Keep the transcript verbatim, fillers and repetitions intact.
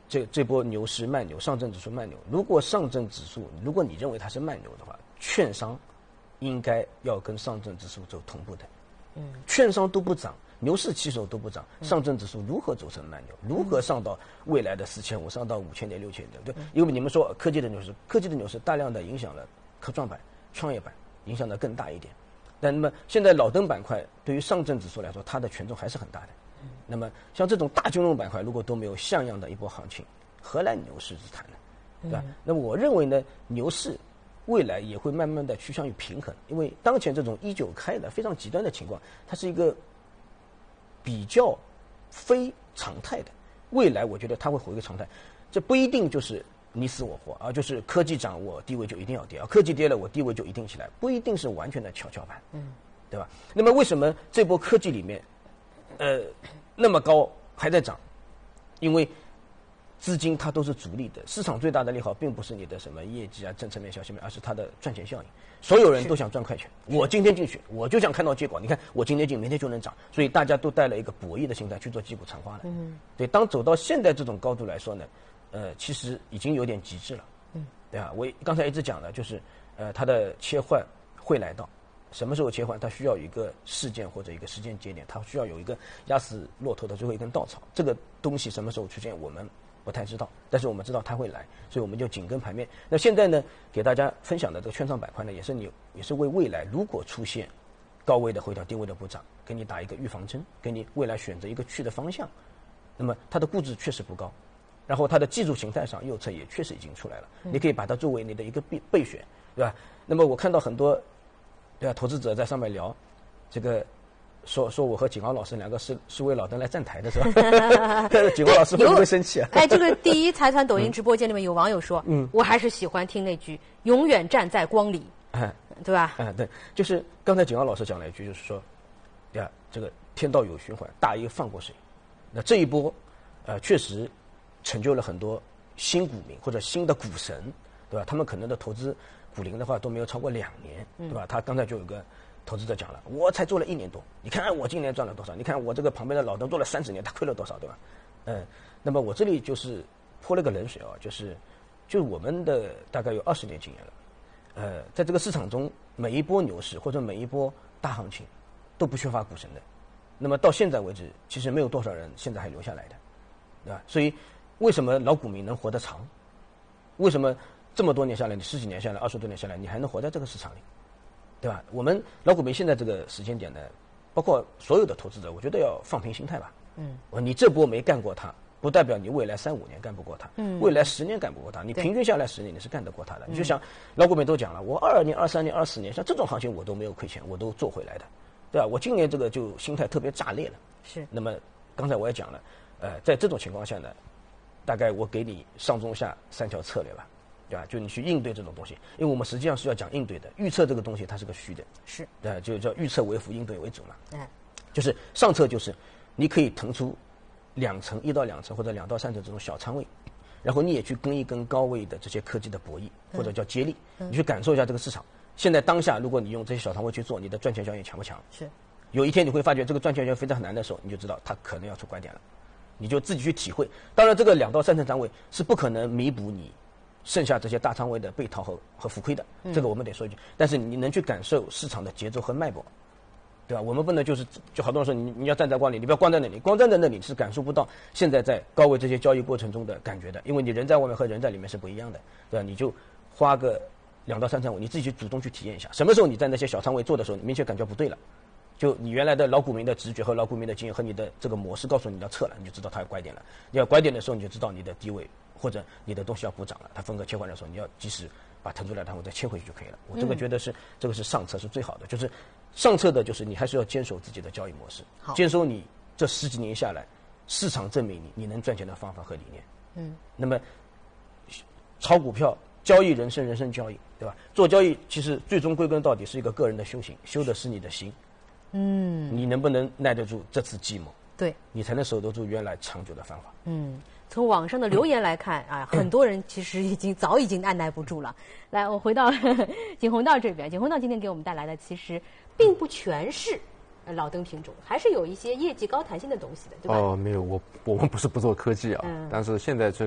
这这波牛市慢牛，上证指数慢牛。如果上证指数，如果你认为它是慢牛的话，券商应该要跟上证指数走同步的。嗯，券商都不涨，牛市期手都不涨，上证指数如何走成慢牛？如何上到未来的四千五，上到五千点、六千点？对，因为你们说科技的牛市，科技的牛市大量的影响了科创板、创业板，影响的更大一点。但那么现在老登板块对于上证指数来说，它的权重还是很大的。那么像这种大金融板块，如果都没有像样的一波行情，何来牛市之谈呢？对吧？那么我认为呢，牛市未来也会慢慢的趋向于平衡，因为当前这种一九开的非常极端的情况，它是一个比较非常态的。未来我觉得它会回归常态，这不一定就是你死我活啊，就是科技涨我地位就一定要跌啊，科技跌了我地位就一定起来，不一定是完全的跷跷板，嗯，对吧？那么为什么这波科技里面，呃，那么高还在涨？因为资金它都是逐利的，市场最大的利好并不是你的什么业绩啊、政策面、消息面，而是它的赚钱效应。所有人都想赚快钱，我今天进去，我就想看到结果。你看，我今天进，明天就能涨，所以大家都带了一个博弈的心态去做击鼓传花了。嗯，对。当走到现在这种高度来说呢，呃，其实已经有点极致了。嗯，对吧？我刚才一直讲的就是，呃，它的切换会来到。什么时候切换？它需要有一个事件或者一个时间节点，它需要有一个压死骆驼的最后一根稻草。这个东西什么时候出现，我们不太知道，但是我们知道它会来，所以我们就紧跟盘面。那现在呢，给大家分享的这个券商板块呢，也是你也是为未来如果出现高位的回调、低位的补涨，给你打一个预防针，给你未来选择一个去的方向。那么它的估值确实不高，然后它的技术形态上右侧也确实已经出来了，嗯、你可以把它作为你的一个备备选，对吧？那么我看到很多。对啊，投资者在上面聊，这个说说我和景豪老师两个是是为老登来站台的是吧？景豪老师会不会生气啊？ 哎，这个第一财团抖音直播间里面有网友说，嗯，我还是喜欢听那句“永远站在光里”，哎，对吧？ 哎，对，就是刚才景豪老师讲了一句，就是说，呀，这个天道有循环，大爷放过谁？那这一波，呃，确实成就了很多新股民或者新的股神，对吧？他们可能的投资。股龄的话都没有超过两年，对吧？他刚才就有个投资者讲了，我才做了一年多，你看我今年赚了多少？你看我这个旁边的老登做了三十年，他亏了多少，对吧？嗯，那么我这里就是泼了个冷水啊，就是就我们的大概有二十年经验了，呃，在这个市场中，每一波牛市或者每一波大行情都不缺乏股神的，那么到现在为止，其实没有多少人现在还留下来的，对吧？所以为什么老股民能活得长？为什么？这么多年下来，你十几年下来，二十多年下来，你还能活在这个市场里，对吧？我们老股民现在这个时间点呢，包括所有的投资者，我觉得要放平心态吧。嗯，你这波没干过它，不代表你未来三五年干不过它，嗯，未来十年干不过它，你平均下来十年你是干得过它的。你就像老股民都讲了，我二二年、二三年、二四年，像这种行情我都没有亏钱，我都做回来的，对吧？我今年这个就心态特别炸裂了。 是。 那么刚才我也讲了，呃，在这种情况下呢，大概我给你上中下三条策略吧。对吧？就你去应对这种东西，因为我们实际上是要讲应对的，预测这个东西它是个虚的， 是， 对，就叫预测为辅，应对为主嘛。哎，就是上策就是你可以腾出两层、一到两层或者两到三层这种小仓位，然后你也去跟一跟高位的这些科技的博弈或者叫接力，嗯、你去感受一下这个市场。现在当下，如果你用这些小仓位去做，你的赚钱效应强不强？ 是。 有一天你会发觉这个赚钱效应非常难的时候，你就知道它可能要出拐点了，你就自己去体会。当然，这个两到三层仓位是不可能弥补你。剩下这些大仓位的被套和和浮亏的，这个我们得说一句。但是你能去感受市场的节奏和脉搏，对吧？我们不能就是就好多人说你你要站在光里，你不要光站在那里，光站在那里是感受不到现在在高位这些交易过程中的感觉的，因为你人在外面和人在里面是不一样的，对吧？你就花个两到三仓位，你自己去主动去体验一下，什么时候你在那些小仓位做的时候，你明显感觉不对了，就你原来的老股民的直觉和老股民的经验和你的这个模式告诉你你要撤了，你就知道它有拐点了。你要拐点的时候，你就知道你的低位。或者你的东西要补涨了，它风格切换的时候，你要及时把腾出来，然后再切回去就可以了。我这个觉得是、嗯、这个是上策是最好的，就是上策的就是你还是要坚守自己的交易模式，坚守你这十几年下来，市场证明你你能赚钱的方法和理念。嗯，那么炒股票交易人生，人生交易，对吧？做交易其实最终归根到底是一个个人的修行，修的是你的心。嗯，你能不能耐得住这次寂寞？ 对， 你才能守得住原来长久的繁华。 嗯。从网上的留言来看啊，很多人其实已经早已经按耐不住了。来，我回到景洪道这边，景洪道今天给我们带来的其实并不全是老登品种，还是有一些业绩高弹性的东西的，对吧？ 哦，没有，我我们不是不做科技啊，嗯、但是现在这